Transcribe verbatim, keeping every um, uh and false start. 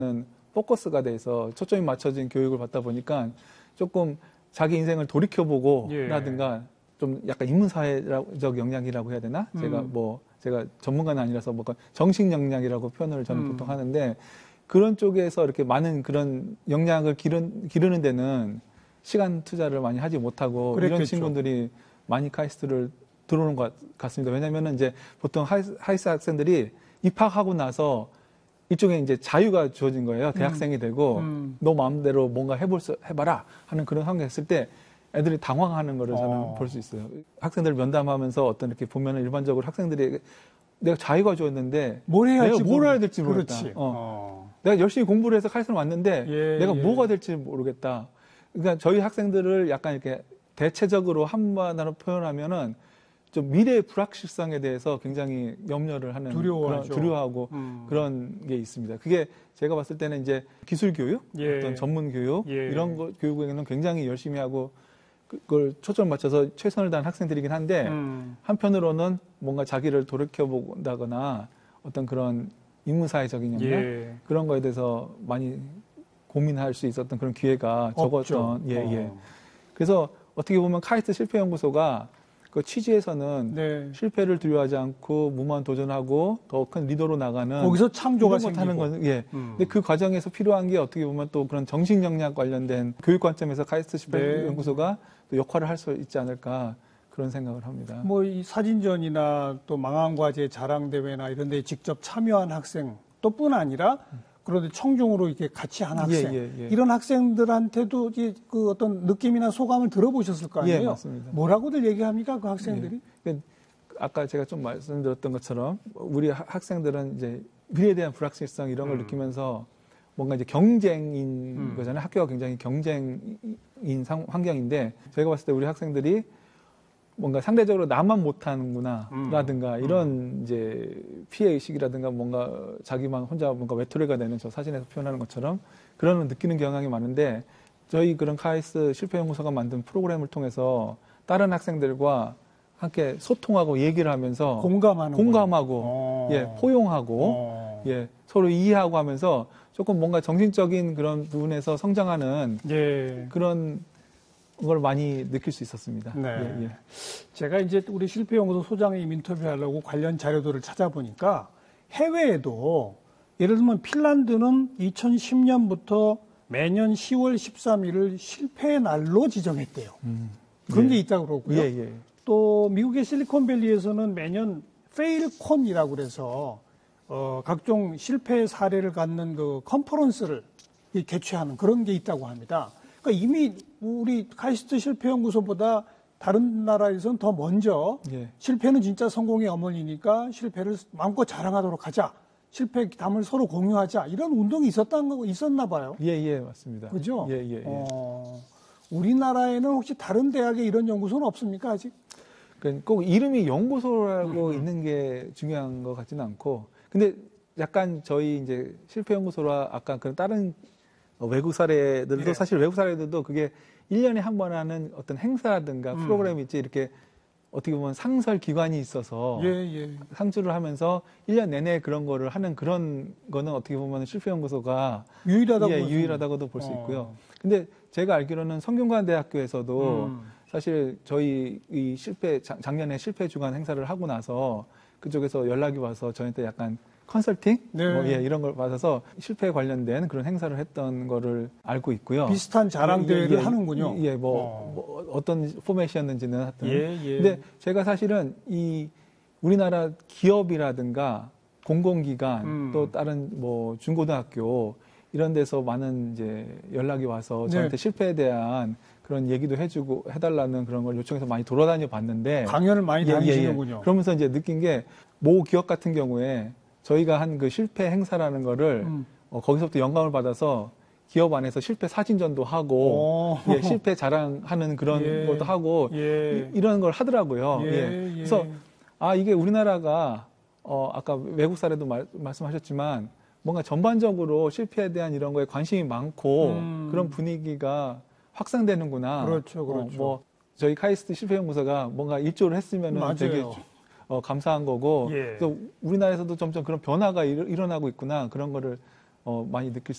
포커스가 돼서 초점이 맞춰진 교육을 받다 보니까 조금 자기 인생을 돌이켜보고 예. 라든가 좀 약간 인문사회적 역량이라고 해야 되나? 음. 제가 뭐 제가 전문가는 아니라서 뭐 정식 역량이라고 표현을 저는 음. 보통 하는데 그런 쪽에서 이렇게 많은 그런 역량을 기르, 기르는 데는 시간 투자를 많이 하지 못하고 그랬겠죠. 이런 친구들이 많이 카이스트를 들어오는 것 같습니다. 왜냐면은 이제 보통 하이스, 하이스 학생들이 입학하고 나서 일종의 이제 자유가 주어진 거예요. 대학생이 되고 음. 너 마음대로 뭔가 해볼 수, 해봐라 하는 그런 환경에 있을 때 애들이 당황하는 거를 저는 어. 볼 수 있어요. 학생들 면담하면서 어떤 이렇게 보면은 일반적으로 학생들이 내가 자유가 주었는데 뭘 해야 내가 할지 뭘 모르... 해야 될지 모르겠다. 그렇지. 어. 어. 내가 열심히 공부를 해서 카이스트를 왔는데 예, 내가 예. 뭐가 될지 모르겠다. 그러니까 저희 학생들을 약간 이렇게 대체적으로 한마디로 표현하면은 좀 미래의 불확실성에 대해서 굉장히 염려를 하는 두려워하죠. 그런, 두려워하고 음. 그런 게 있습니다. 그게 제가 봤을 때는 이제 기술 교육, 예. 어떤 전문 교육 예. 이런 거 교육에는 굉장히 열심히 하고 그걸 초점 맞춰서 최선을 다한 학생들이긴 한데 음. 한편으로는 뭔가 자기를 돌이켜 본다거나 어떤 그런 인문사회적인 역량 예. 그런 거에 대해서 많이 고민할 수 있었던 그런 기회가 없죠. 적었던 예, 예. 어. 그래서 어떻게 보면 카이스트 실패연구소가 그 취지에서는 네. 실패를 두려워하지 않고 무모한 도전하고 더 큰 리더로 나가는 거기서 창조가 생기고 건, 예. 음. 근데 그 과정에서 필요한 게 어떻게 보면 또 그런 정신 역량 관련된 교육 관점에서 카이스트 실패연구소가 네. 또 역할을 할 수 있지 않을까 그런 생각을 합니다. 뭐 이 사진전이나 또 망한과제 자랑대회나 이런 데 직접 참여한 학생 또뿐 아니라 그런데 청중으로 이렇게 같이 한 학생 예, 예, 예. 이런 학생들한테도 이제 그 어떤 느낌이나 소감을 들어보셨을 거 아니에요? 예, 맞습니다. 뭐라고들 얘기합니까 그 학생들이? 예. 아까 제가 좀 말씀드렸던 것처럼 우리 학생들은 이제 미래에 대한 불확실성 이런 걸 음. 느끼면서 뭔가 이제 경쟁인 음. 거잖아요. 학교가 굉장히 경쟁인 상, 환경인데 저희가 봤을 때 우리 학생들이 뭔가 상대적으로 나만 못하는구나 음. 라든가 이런 이제 피해의식이라든가 뭔가 자기만 혼자 뭔가 외톨이가 되는 저 사진에서 표현하는 것처럼 그런 느끼는 경향이 많은데 저희 그런 카이스트 실패연구소가 만든 프로그램을 통해서 다른 학생들과 함께 소통하고 얘기를 하면서 공감하는 공감하고 어. 예 포용하고 어. 예 서로 이해하고 하면서 조금 뭔가 정신적인 그런 부분에서 성장하는 예. 그런 걸 많이 느낄 수 있었습니다. 네. 예, 예. 제가 이제 우리 실패연구소 소장님 인터뷰하려고 관련 자료들을 찾아보니까 해외에도 예를 들면 핀란드는 이천십 년부터 매년 시월 십삼일을 실패의 날로 지정했대요. 음. 그런 예. 게 있다고 그러고요. 예, 예. 또 미국의 실리콘밸리에서는 매년 페일콘이라고 그래서 어, 각종 실패 사례를 갖는 그 컨퍼런스를 개최하는 그런 게 있다고 합니다. 그러니까 이미 우리 카이스트 실패연구소보다 다른 나라에서는 더 먼저 예. 실패는 진짜 성공의 어머니니까 실패를 마음껏 자랑하도록 하자. 실패담을 서로 공유하자. 이런 운동이 있었다는 거 있었나 봐요. 예, 예, 맞습니다. 그죠? 예, 예, 예. 어, 우리나라에는 혹시 다른 대학에 이런 연구소는 없습니까, 아직? 그러니까 꼭 이름이 연구소라고 음. 있는 게 중요한 것 같지는 않고, 근데 약간 저희 이제 실패연구소라 아까 그런 다른 외국 사례들도 예. 사실 외국 사례들도 그게 일 년에 한 번 하는 어떤 행사라든가 음. 프로그램이 있지 이렇게 어떻게 보면 상설 기관이 있어서 예, 예. 상주를 하면서 일 년 내내 그런 거를 하는 그런 거는 어떻게 보면 실패연구소가 유일하다고. 예, 유일하다고도 볼 수 어. 있고요. 근데 제가 알기로는 성균관대학교에서도 음. 사실 저희 이 실패 작, 작년에 실패 주간 행사를 하고 나서 그쪽에서 연락이 와서 저한테 약간 컨설팅 네. 뭐 예, 이런 걸 받아서 실패에 관련된 그런 행사를 했던 거를 알고 있고요. 비슷한 자랑 대회를 예, 예, 하는군요. 예, 뭐, 어. 뭐 어떤 포맷이었는지는 하여튼. 예, 예. 근데 제가 사실은 이 우리나라 기업이라든가 공공기관 음. 또 다른 뭐 중고등학교 이런 데서 많은 이제 연락이 와서 저한테 네. 실패에 대한 그런 얘기도 해주고 해달라는 그런 걸 요청해서 많이 돌아다녀 봤는데 강연을 많이 예, 다니시는군요. 예, 예. 그러면서 이제 느낀 게 모 기업 같은 경우에 저희가 한 그 실패 행사라는 거를 음. 어, 거기서부터 영감을 받아서 기업 안에서 실패 사진전도 하고 오. 예, 실패 자랑하는 그런 예. 것도 하고 예. 이, 이런 걸 하더라고요. 예, 예. 예. 그래서 아 이게 우리나라가 어, 아까 외국 사례도 말, 말씀하셨지만 뭔가 전반적으로 실패에 대한 이런 거에 관심이 많고 음. 그런 분위기가 확산되는구나. 그렇죠, 그렇죠. 어, 뭐 저희 카이스트 실패연구소가 뭔가 일조를 했으면 되게 어, 감사한 거고 예. 그래서 우리나라에서도 점점 그런 변화가 일, 일어나고 있구나 그런 거를 어, 많이 느낄 수